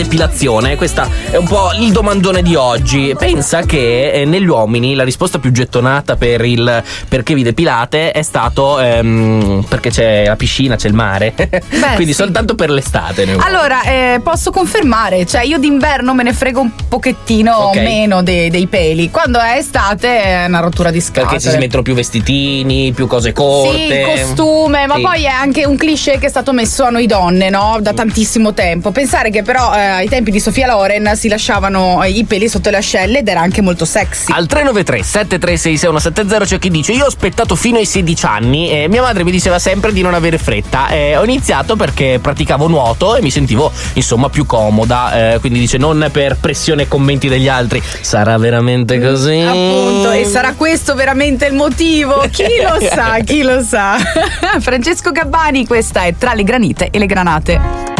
Depilazione, questa è un po' il domandone di oggi. Pensa che negli uomini la risposta più gettonata per il perché vi depilate è stato perché c'è la piscina, c'è il mare. Quindi sì, soltanto per l'estate. Allora, posso confermare, cioè io d'inverno me ne frego un pochettino meno dei peli. Quando è estate è una rottura di scatole. Perché si mettono più vestitini, più cose corte. Sì, costume, ma poi è anche un cliché che è stato messo a noi donne, no? Da tantissimo tempo. Pensare che però ai tempi di Sofia Loren si lasciavano i peli sotto le ascelle ed era anche molto sexy. Al 393 7366 170 c'è chi dice: io ho aspettato fino ai 16 anni e mia madre mi diceva sempre di non avere fretta. Ho iniziato perché praticavo nuoto e mi sentivo insomma più comoda, quindi dice non per pressione e commenti degli altri. Sarà veramente così? Appunto, e sarà questo veramente il motivo? Chi lo sa, chi lo sa. Francesco Gabbani, questa è Tra le granite e le granate.